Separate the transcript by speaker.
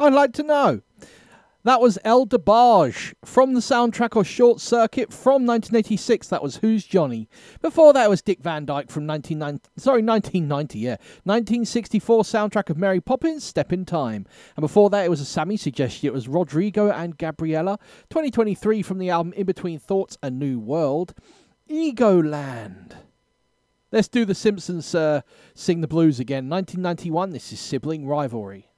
Speaker 1: I'd like to know. That was El DeBarge from the soundtrack of Short Circuit from 1986. That was Who's Johnny. Before that was Dick Van Dyke from 1964 soundtrack of Mary Poppins, Step in Time. And before that it was a Sammy suggestion. It was Rodrigo and Gabriella. 2023 from the album In Between Thoughts, A New World. Egoland. Let's do the Simpsons Sing the Blues again. 1991, this is Sibling Rivalry.